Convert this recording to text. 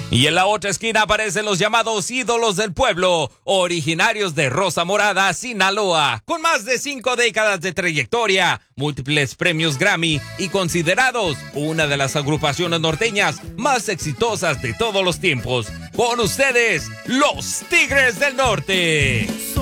Y en la otra esquina aparecen los llamados ídolos del pueblo, originarios de Rosa Morada, Sinaloa, con más de 5 décadas de trayectoria, múltiples premios Grammy y considerados una de las agrupaciones norteñas más exitosas de todos los tiempos. Con ustedes, los Tigres del Norte.